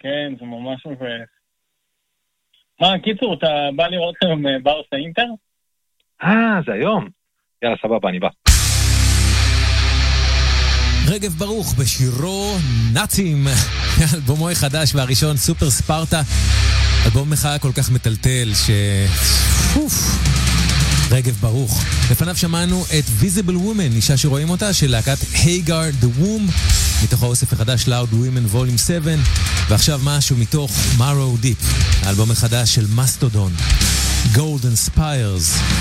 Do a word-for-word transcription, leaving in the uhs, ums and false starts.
כן, זה ממש מבאס. מה, קיצור, אתה בא לראות היום ברסה אינטר? אה, זה היום. יאללה, סבבה, אני בא. רגב ברוך בשירו נאצים, אלבומו החדש והראשון סופר ספרטה, אלבום מחאה כל כך מטלטל ש... אוף, רגב ברוך. לפניו שמענו את Visible Woman, אישה שרואים אותה, של להקת Hagar the Womb, מתוך האוסף החדש Loud Women Volume שבע, ועכשיו משהו מתוך Marrow Deep, האלבום החדש של Mastodon, Golden Spires.